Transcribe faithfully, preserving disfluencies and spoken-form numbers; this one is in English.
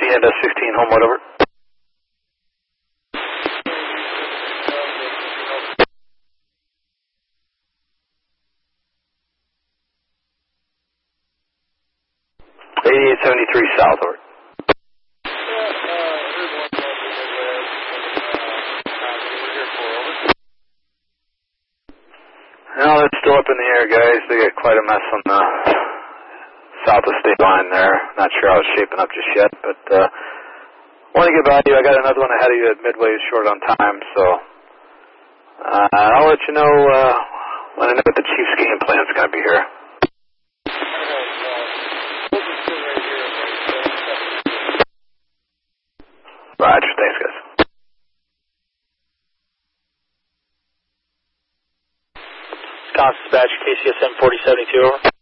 and uh, sixteen, home, whatever. eighty-eight seventy-three south, over. No, they're still up in the air, guys. They got quite a mess on the south of state line there. Not sure how it's shaping up just yet, but uh, want to get by you. I got another one ahead of you at Midway, short on time, so uh, I'll let you know uh, when I know what the Chiefs game plan is going to be here. Roger, thanks, guys. Wisconsin Dispatch, K C S M forty seventy-two, over.